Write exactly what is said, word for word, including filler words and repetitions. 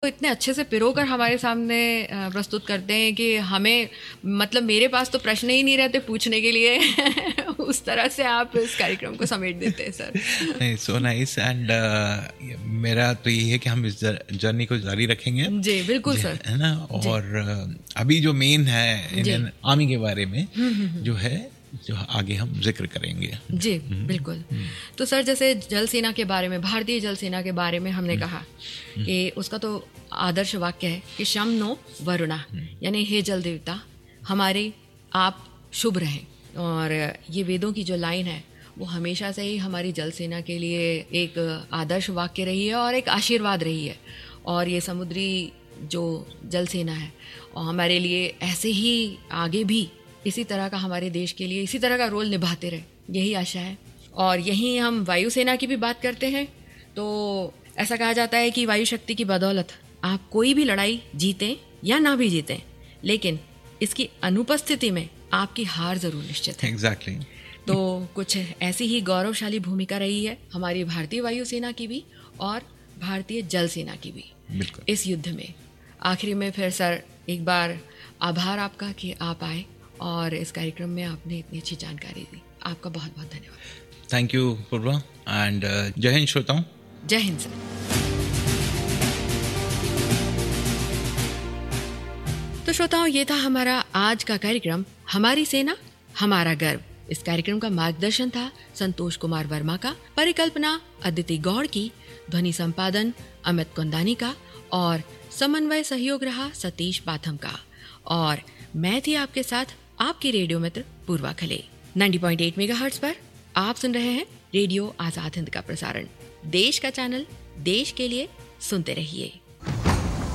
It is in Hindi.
इतने अच्छे से पिरोकर हमारे सामने प्रस्तुत करते हैं कि हमें मतलब मेरे पास तो प्रश्न ही नहीं रहते पूछने के लिए उस तरह से आप इस कार्यक्रम को समेट देते हैं सर। नहीं, सो नाइस। एंड मेरा तो ये है कि हम इस जर्नी को जारी रखेंगे। जी बिल्कुल सर, है ना। और uh, अभी जो मेन है इंडियन आर्मी के बारे में जो है जो आगे हम जिक्र करेंगे। जी बिल्कुल। तो सर जैसे जल सेना के बारे में, भारतीय जल सेना के बारे में हमने कहा कि उसका तो आदर्श वाक्य है कि शम नो वरुणा, यानी हे जल देवता हमारे आप शुभ रहें। और ये वेदों की जो लाइन है वो हमेशा से ही हमारी जल सेना के लिए एक आदर्श वाक्य रही है और एक आशीर्वाद रही है। और ये समुद्री जो जल सेना है और हमारे लिए ऐसे ही आगे भी इसी तरह का हमारे देश के लिए इसी तरह का रोल निभाते रहे, यही आशा है। और यहीं हम वायुसेना की भी बात करते हैं तो ऐसा कहा जाता है कि वायु शक्ति की बदौलत आप कोई भी लड़ाई जीतें या ना भी जीतें, लेकिन इसकी अनुपस्थिति में आपकी हार जरूर निश्चित है। एग्जैक्टली। तो कुछ ऐसी ही गौरवशाली भूमिका रही है हमारी भारतीय वायुसेना की भी और भारतीय जल सेना की भी इस युद्ध में। आखिरी में फिर सर एक बार आभार आपका कि आप आए और इस कार्यक्रम में आपने इतनी अच्छी जानकारी दी। आपका बहुत बहुत धन्यवाद। Thank you Purva. एंड जय हिंद श्रोताओं। जय हिंद सर। तो श्रोताओं, ये था हमारा आज का कार्यक्रम हमारी सेना हमारा गर्व। इस कार्यक्रम का मार्गदर्शन था संतोष कुमार वर्मा का, परिकल्पना अदिति गौड़ की, ध्वनि संपादन अमित कुंदानी का और समन्वय सहयोग रहा सतीश पाथम का। और मैं थी आपके साथ आपकी रेडियो मित्र पूर्वा खले। नब्बे पॉइंट आठ मेगाहर्ट्ज पर आप सुन रहे हैं रेडियो आजाद हिंद का प्रसारण। देश का चैनल, देश के लिए, सुनते रहिए।